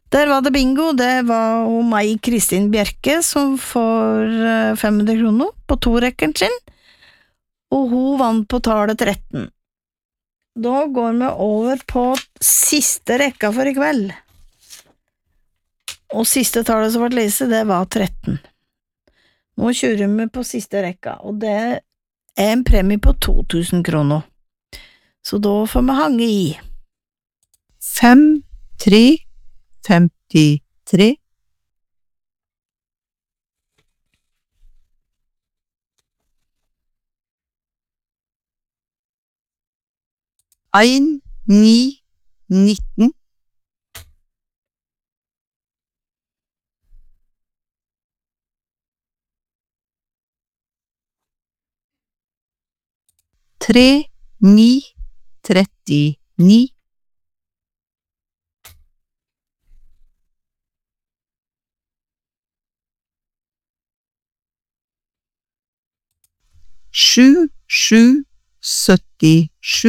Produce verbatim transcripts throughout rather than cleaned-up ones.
Der var det bingo, det var hun Mai Kristin Bjerke som får eh, fem hundre kroner på to-rekkeren sin, og hun vant på tallet tretten. Da går vi over på siste rekka for i kveld. Og siste tallet som ble lest, det var tretten. Nå kjører vi på siste rekka, og det er en premie på to tusen kroner. Så da får vi hange i. Fem, tre, femtitre. En, ni, nitten. Tre, ni, trettini. Sju, sju, syttisju.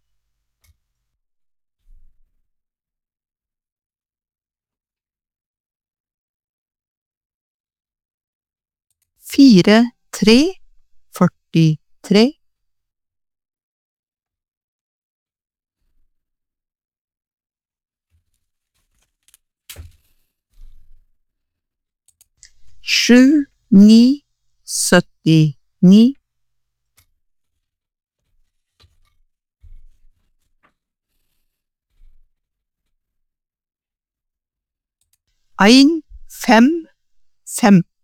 Fire, tre, førtitre. Sju, ni, syttini. En, fem, femten.